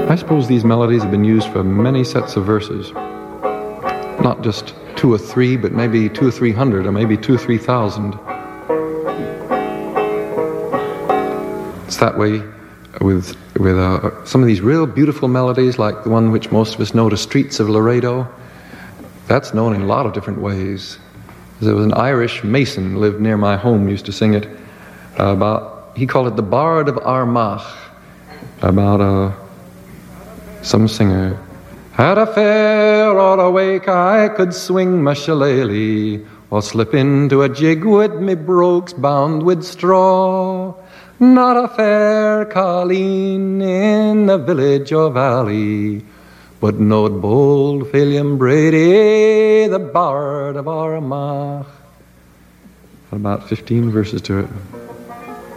I suppose these melodies have been used for many sets of verses. Not just 2 or 3, but maybe 200 or 300, or maybe 2,000 or 3,000. It's that way with some of these real beautiful melodies, like the one which most of us know, The Streets of Laredo. That's known in a lot of different ways. There was an Irish mason who lived near my home, used to sing it he called it the Bard of Armagh, about some singer. At a fair or a wake I could swing my shillelagh, or slip into a jig with me brogues bound with straw. Not a fair colleen in the village or valley, but knowed bold William Brady, the Bard of Armagh. About 15 verses to it.